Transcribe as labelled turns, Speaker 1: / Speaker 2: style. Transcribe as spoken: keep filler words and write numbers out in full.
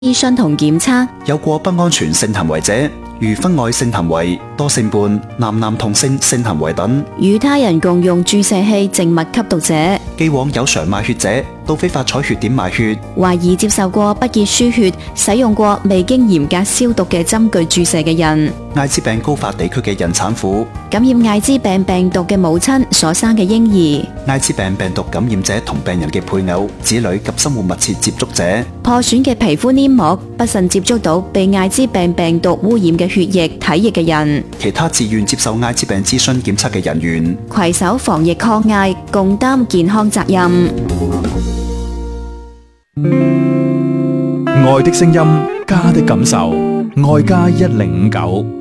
Speaker 1: 醫生同檢測，
Speaker 2: 有過不安全性行為者，如婚外性行為、多性伴、男男同性性行為等；
Speaker 1: 與他人共用注射器靜脈吸毒者，
Speaker 2: 既往有償賣血者，到非法採血點賣血；
Speaker 1: 懷疑接受過不潔輸血、使用過未經嚴格消毒嘅針具注射嘅人，
Speaker 2: 艾滋病高發地區嘅孕產婦，
Speaker 1: 感染艾滋病病毒嘅母親所生嘅嬰兒，
Speaker 2: 艾滋病病毒感染者同病人嘅配偶、子女及生活密切接觸者，
Speaker 1: 破損嘅皮膚黏膜，不慎接觸到被艾滋病病毒污染嘅血液、體液嘅人，
Speaker 2: 其他自願接受艾滋病諮詢檢測嘅人員，
Speaker 1: 攜手防疫抗艾，共擔健康責任。
Speaker 3: 愛的聲音，家的感受，愛家一零五九。